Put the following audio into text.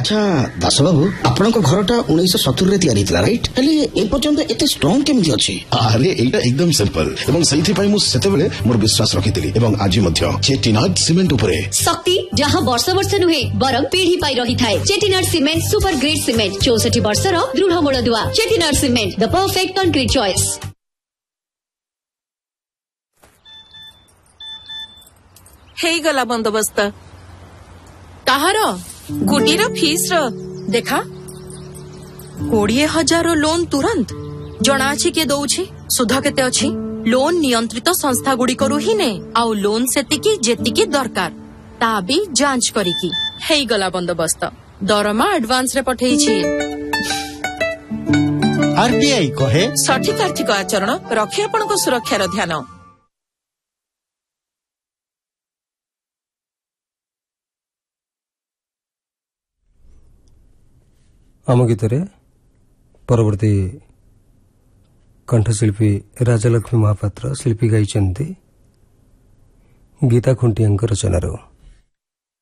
अच्छा दास बाबू आपण घरटा 1970 रे तैयारी थिला राइट हेले ए पर्यंत एते स्ट्रांग केमति अछि? अरे एटा एकदम सिंपल एवं सही पई मु सेतेबेले मोर विश्वास रखितिली एवं आज मध्य चेटिनाड सीमेंट उपरे शक्ति जहां वर्ष वर्ष नुहे बरम पीढ़ी पाई रही थाए। Chettinad cement super grade cement 64 वर्षर दृढ़ मूलदुआ। Chettinad cement the perfect concrete choice. हेई गला बंदोबस्त कहार गुडीर फीस देखा 20,000 लोन तुरंत जना अछि के दउछि सुध केते अछि लोन नियंत्रित संस्था गुडी करू ही ने आउ लोन सेतिकी जेतिकी दरकार ता भी जांच करिकी हेई गला बंदोबस्त दरमा एडवांस रे पठेई छी। आरबीआई कहे सठिक आर्थिक आचरण रखे आपनको सुरक्षार ध्यान। आम गीतरे परवर्ती कंठशिल्पी राजलक्ष्मी महापात्र शिल्पी गाई गीता खुंटिया रचनार।